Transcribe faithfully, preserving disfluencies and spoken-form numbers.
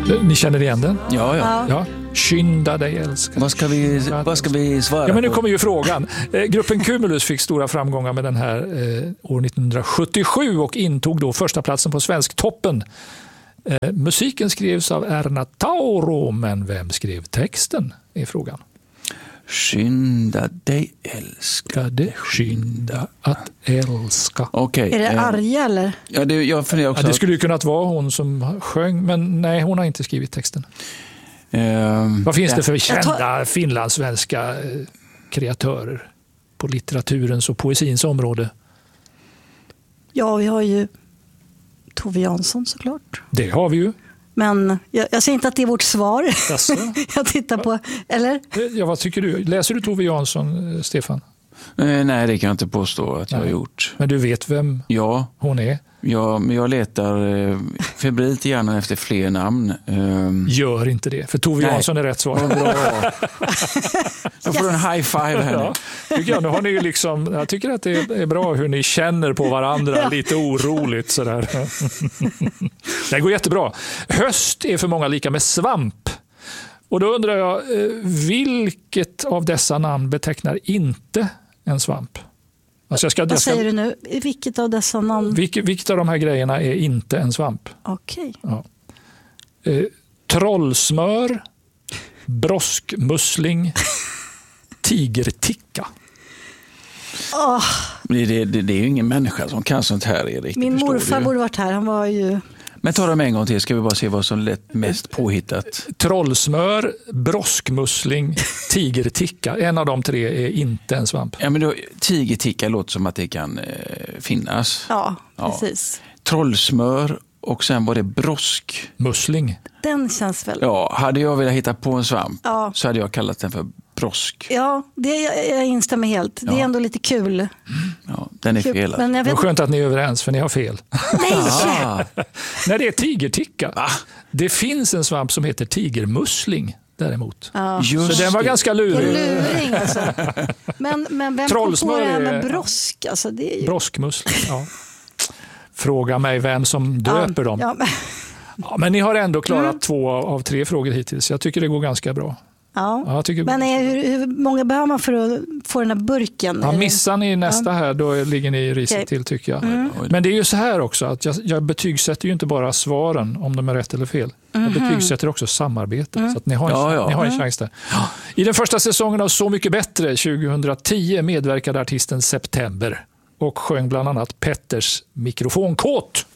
Ni känner igen den? Ja, ja. ja. Skynda dig älskar. Vad ska vi, vad ska vi svara ja, men nu på? kommer ju frågan. Eh, gruppen Cumulus fick stora framgångar med den här eh, år nittonhundrasjuttiosju och intog då första platsen på Svensktoppen. Eh, musiken skrevs av Erna Tauro, men vem skrev texten är frågan. Skynda dig älska. Det skynda att älska. Okay, är det eh, Arja eller? Ja, det, jag funderar också. Ja, det skulle ju kunnat vara hon som sjöng, men nej, hon har inte skrivit texten. Eh, Vad finns ja. det för kända tar... finlandssvenska eh, kreatörer på litteraturens och poesins område? Ja, vi har ju Tove Jansson såklart. Det har vi ju. Men jag, jag säger inte att det är vårt svar. Jaså? Jag tittar på, eller? Ja, vad tycker du? Läser du Tove Jansson, Stefan? Eh, nej, det kan jag inte påstå att jag nej. har gjort. Men du vet vem ja. hon är? Ja, men jag letar eh, febrilt i hjärnan efter fler namn. Eh, Gör inte det, för Tove nej. Jansson är rätt svar. Bra. Då får du en high five här. Ja, tycker jag. Nu har ni ju liksom, jag tycker att det är bra hur ni känner på varandra, ja. Lite oroligt sådär. Det går jättebra. Höst är för många lika med svamp. Och då undrar jag, vilket av dessa namn betecknar inte en svamp? Alltså jag ska, Vad jag ska, säger du nu? Vilket av dessa namn? Vilket, vilket av de här grejerna är inte en svamp? Okej. Ja. Eh, trollsmör, broskmussling, tigerticka. Oh. Det, det, det, det är ju ingen människa som kan sånt här, Erik. Min morfar borde varit här, han var ju... Men ta dem en gång till, ska vi bara se vad som lät mest påhittat. Trollsmör, broskmussling, tigerticka. En av de tre är inte en svamp. Ja, men då, tigerticka låter som att det kan eh, finnas. Ja, ja, precis. Trollsmör och sen var det broskmussling. Den känns väl... Ja, hade jag velat hitta på en svamp ja. så hade jag kallat den för brosk. Ja, det, jag, jag instämmer helt. Ja. Det är ändå lite kul. Ja, den är fel. Men jag vet... Det är skönt att ni är överens, för ni har fel. Nej! När det är tigerticka. Ah. Det finns en svamp som heter tigermussling däremot. Ja. Så den var ganska lurig. luring alltså. Men, men vem kom på det här med brosk? Alltså, det är ju... Broskmussling, ja. Fråga mig vem som döper ja. dem. Ja, men... Ja, men ni har ändå klarat mm. två av tre frågor hittills. Jag tycker det går ganska bra. Ja. Ja, jag tycker men är, hur, hur många behöver man för att få den här burken? Ja, missar ni nästa ja. här, då ligger ni risigt okay. till tycker jag. Mm. Men det är ju så här också, att jag, jag betygsätter ju inte bara svaren om de är rätt eller fel. Jag mm. betygsätter också samarbete. Mm. Så att ni har en, ja, ja. Ni har en chans där. I den första säsongen av Så mycket bättre tjugohundratio medverkade artisten September och sjöng bland annat Petters mikrofonkåt.